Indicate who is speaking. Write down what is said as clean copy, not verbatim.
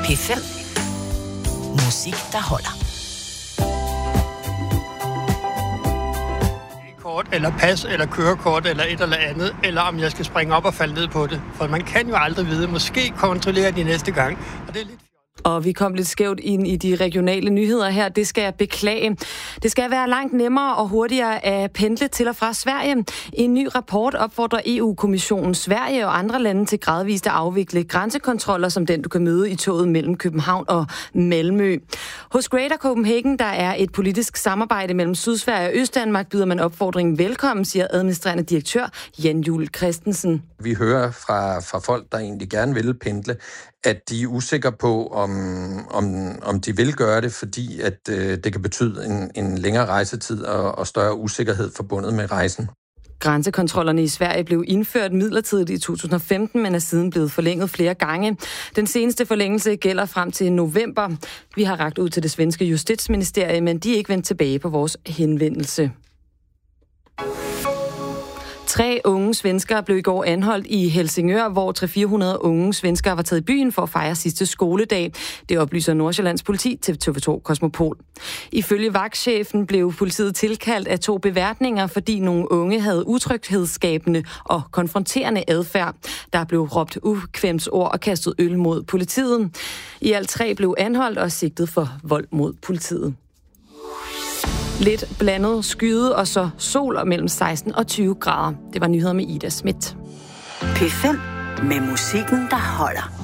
Speaker 1: P5. Musik, der holder.
Speaker 2: Kort, eller pas, eller kørekort, eller et eller andet, eller om jeg skal springe op og falde ned på det. For man kan jo aldrig vide. Måske kontrollere de næste gang. Og det er lidt.
Speaker 3: Og vi kom lidt skævt ind i de regionale nyheder her. Det skal jeg beklage. Det skal være langt nemmere og hurtigere at pendle til og fra Sverige. En ny rapport opfordrer EU-kommissionen Sverige og andre lande til gradvist at afvikle grænsekontroller, som den du kan møde i toget mellem København og Malmø. Hos Greater Copenhagen, der er et politisk samarbejde mellem Sydsverige og Østdanmark, byder man opfordringen velkommen, siger administrerende direktør Jan Juhl Christensen.
Speaker 4: Vi hører fra folk, der egentlig gerne vil pendle, at de er usikre på, om de vil gøre det, fordi at det kan betyde en længere rejsetid og større usikkerhed forbundet med rejsen.
Speaker 3: Grænsekontrollerne i Sverige blev indført midlertidigt i 2015, men er siden blevet forlænget flere gange. Den seneste forlængelse gælder frem til november. Vi har rakt ud til det svenske justitsministerium, men de er ikke vendt tilbage på vores henvendelse. 3 unge svenskere blev i går anholdt i Helsingør, hvor 300-400 unge svenskere var taget i byen for at fejre sidste skoledag. Det oplyser Nordsjællands politi til TV2 Kosmopol. Ifølge vagtchefen blev politiet tilkaldt af 2 beværtninger, fordi nogle unge havde utryghedsskabende og konfronterende adfærd. Der blev råbt ukvemsord og kastet øl mod politiet. I alt 3 blev anholdt og sigtet for vold mod politiet. Lidt blandet skyde og så sol og mellem 16 og 20 grader. Det var nyheder med Ida Schmidt.
Speaker 1: P5 med musikken, der holder.